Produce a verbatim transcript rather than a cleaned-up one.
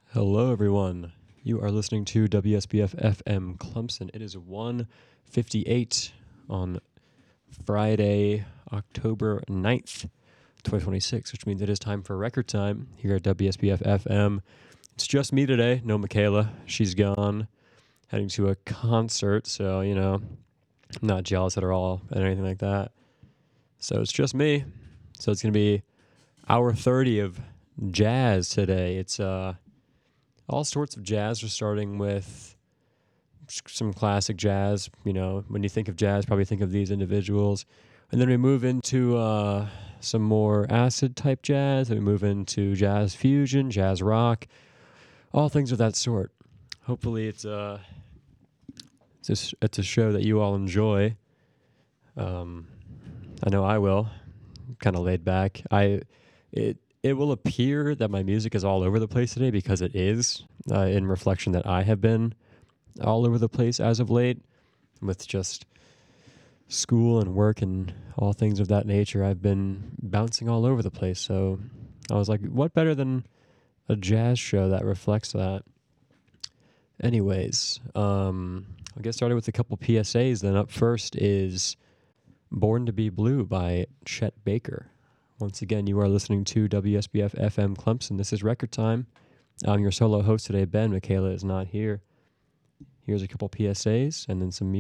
Hello, everyone. You are listening to W S B F F M Clemson. It is one fifty-eight on Friday, October ninth, twenty twenty-six, which means it is time for record time here at W S B F F M. It's just me today. No Michaela. She's gone, heading to a concert, so, you know, I'm not jealous at all or anything like that. So it's just me. So it's going to be hour thirty of jazz today. It's, uh... all sorts of jazz. We're starting with some classic jazz. You know, when you think of jazz, probably think of these individuals. And then we move into uh, some more acid type jazz. And we move into jazz fusion, jazz rock, all things of that sort. Hopefully it's a, it's a, it's a show that you all enjoy. Um, I know I will. Kind of laid back. I it It will appear that my music is all over the place today because it is, uh, in reflection that I have been all over the place as of late with just school and work and all things of that nature. I've been bouncing all over the place. So I was like, what better than a jazz show that reflects that? Anyways, um, I'll get started with a couple P S As. Then up first is Born to Be Blue by Chet Baker. Once again, you are listening to W S B F F M Clemson. This is Record Time. I'm your solo host today, Ben. Michaela is not here. Here's a couple P S As and then some music.